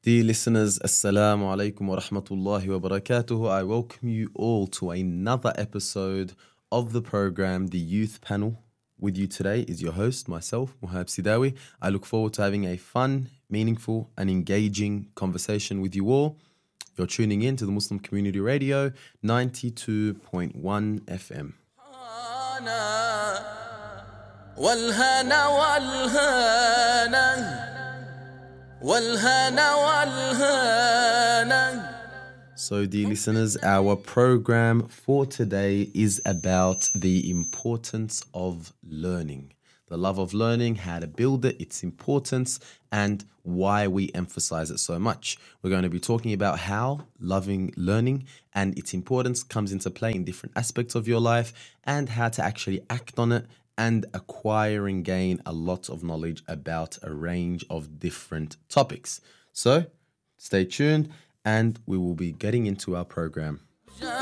Dear listeners, Assalamu alaikum wa rahmatullahi wa barakatuhu. I welcome you all to another episode of the program, The Youth Panel. With you today is your host, myself, Muhab Sidawi. I look forward to having a fun, meaningful, and engaging conversation with you all. You're tuning in to the Muslim Community Radio, 92.1 FM. So, dear listeners, our program for today is about the importance of learning. The love of learning, how to build it, its importance, and why we emphasize it so much. We're going to be talking about how loving learning and its importance comes into play in different aspects of your life and how to actually act on it and acquire and gain a lot of knowledge about a range of different topics. So, stay tuned and we will be getting into our program.